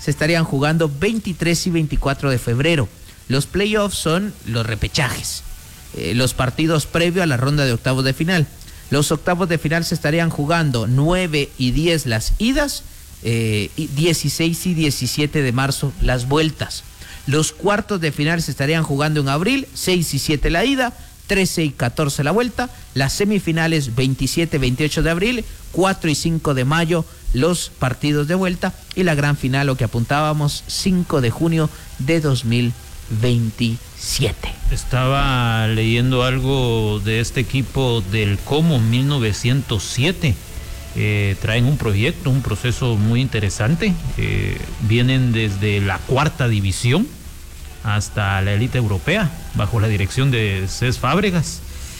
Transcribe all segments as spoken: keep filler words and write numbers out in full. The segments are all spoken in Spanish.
se estarían jugando veintitrés y veinticuatro de febrero. Los playoffs son los repechajes, eh, los partidos previos a la ronda de octavos de final. Los octavos de final se estarían jugando nueve y diez las idas, eh, y dieciséis y diecisiete de marzo las vueltas. Los cuartos de final se estarían jugando en abril, seis y siete la ida, trece y catorce la vuelta. Las semifinales veintisiete y veintiocho de abril, cuatro y cinco de mayo los partidos de vuelta, y la gran final, lo que apuntábamos, cinco de junio de dos mil veintisiete. Estaba leyendo algo de este equipo del Como mil novecientos siete. Eh, traen un proyecto, un proceso muy interesante. Eh, vienen desde la cuarta división hasta la élite europea, bajo la dirección de Cés Fábregas.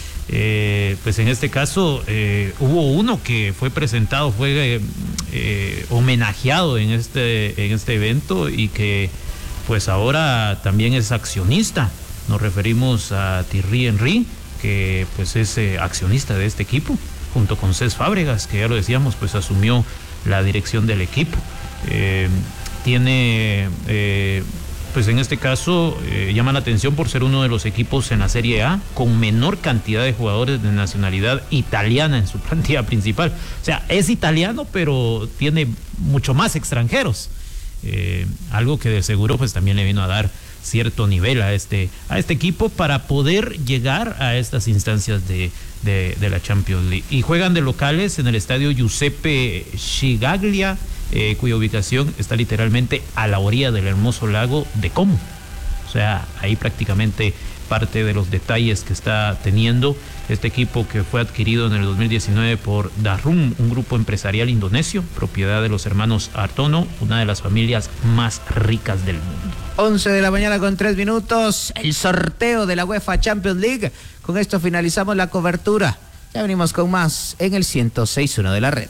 Eh, pues en este caso eh, hubo uno que fue presentado, fue eh, homenajeado en este, en este evento, y que pues ahora también es accionista. Nos referimos a Thierry Henry, que pues es eh, accionista de este equipo, junto con Cés Fábregas, que ya lo decíamos, pues asumió la dirección del equipo. Eh, tiene, eh, pues en este caso, eh, llama la atención por ser uno de los equipos en la Serie A con menor cantidad de jugadores de nacionalidad italiana en su plantilla principal. O sea, es italiano, pero tiene mucho más extranjeros. Eh, algo que de seguro pues también le vino a dar cierto nivel a este, a este equipo para poder llegar a estas instancias de, de, de la Champions League. Y juegan de locales en el estadio Giuseppe Cigaglia, eh, cuya ubicación está literalmente a la orilla del hermoso lago de Como. O sea, ahí prácticamente parte de los detalles que está teniendo este equipo, que fue adquirido en el dos mil diecinueve por Darum, un grupo empresarial indonesio, propiedad de los hermanos Artono, una de las familias más ricas del mundo. once de la mañana con tres minutos, el sorteo de la UEFA Champions League. Con esto finalizamos la cobertura. Ya venimos con más en el ciento seis punto uno de la red.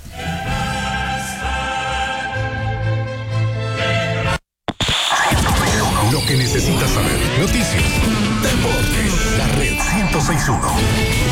Lo que necesitas saber. Noticias, deportes, la red ciento seis punto uno.